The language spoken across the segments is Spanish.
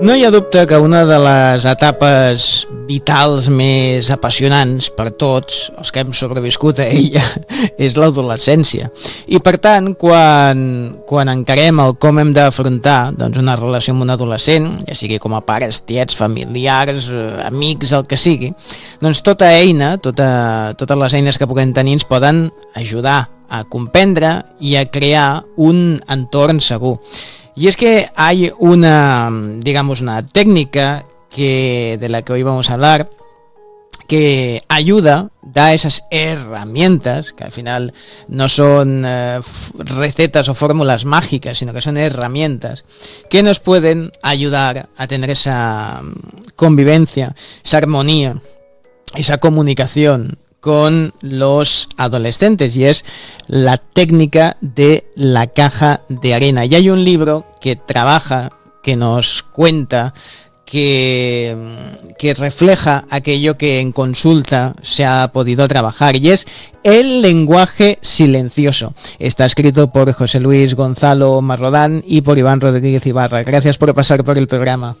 No hi ha dubte que una de les etapes vitals més apassionants per tots els que hem sobreviscut a ella és l'adolescència. I per tant, quan encarem el com hem d'afrontar doncs, una relació amb un adolescent, ja sigui com a pares, tiets, familiars, amics, el que sigui, doncs tota eina, totes les eines que puguem tenir ens poden ajudar a comprendre i a crear un entorn segur. Y es que hay una técnica de la que hoy vamos a hablar que ayuda, da esas herramientas, que al final no son recetas o fórmulas mágicas, sino que son herramientas que nos pueden ayudar a tener esa convivencia, esa armonía, esa comunicación con los adolescentes, y es la técnica de la caja de arena. Y hay un libro que trabaja, que nos cuenta, que refleja aquello que en consulta se ha podido trabajar, y es el lenguaje silencioso. Está escrito por José Luis Gonzalo Marrodán y por Iván Rodríguez Ibarra. Gracias por pasar por el programa.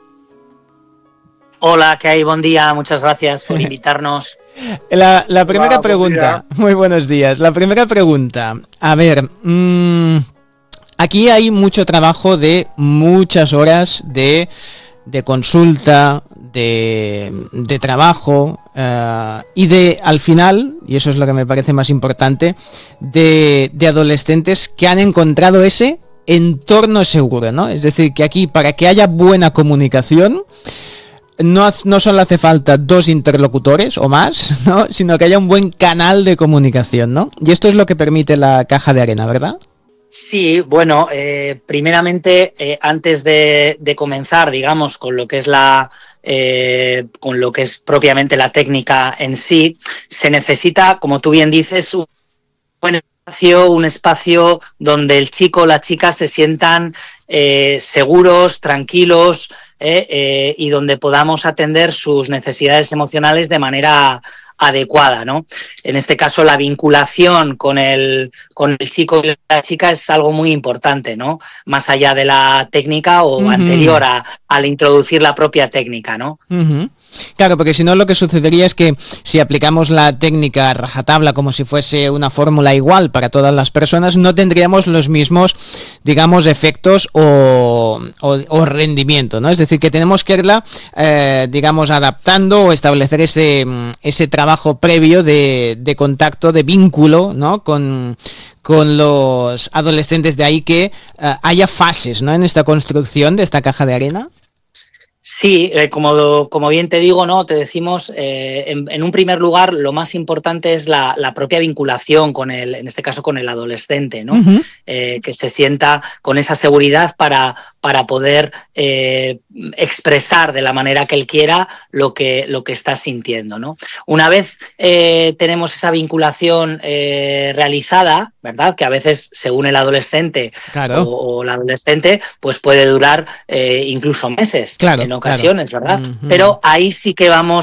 Hola, ¿qué hay? Buen día, muchas gracias por invitarnos. La primera pregunta, muy buenos días. La primera pregunta, a ver, aquí hay mucho trabajo de muchas horas de consulta, de trabajo y al final, y eso es lo que me parece más importante, de adolescentes que han encontrado ese entorno seguro, ¿no? Es decir, que aquí para que haya buena comunicación no solo hace falta dos interlocutores o más, ¿no? Sino que haya un buen canal de comunicación, ¿no? Y esto es lo que permite la caja de arena, ¿verdad? Sí, bueno, primeramente, antes de comenzar, digamos, con lo que es propiamente la técnica en sí, se necesita, como tú bien dices, un buen espacio donde el chico o la chica se sientan seguros, tranquilos, y donde podamos atender sus necesidades emocionales de manera adecuada, ¿no? En este caso, la vinculación con el chico y la chica es algo muy importante, ¿no? Más allá de la técnica o anterior al introducir la propia técnica, ¿no? Claro, porque si no lo que sucedería es que si aplicamos la técnica a rajatabla como si fuese una fórmula igual para todas las personas, no tendríamos los mismos, digamos, efectos o rendimiento, ¿no? Es decir, que tenemos que irla, digamos, adaptando o establecer ese trabajo previo de contacto, de vínculo, ¿no? Con los adolescentes, de ahí que haya fases, ¿no? En esta construcción de esta caja de arena. Sí, como bien te digo, ¿no? Te decimos, en un primer lugar, lo más importante es la propia vinculación en este caso con el adolescente, ¿no? Que se sienta con esa seguridad para poder expresar de la manera que él quiera lo que está sintiendo, ¿no? Una vez tenemos esa vinculación realizada, ¿verdad? Que a veces, según el adolescente, claro, o la adolescente, pues puede durar incluso meses, claro, en ocasiones, claro, ¿verdad? Pero ahí sí que vamos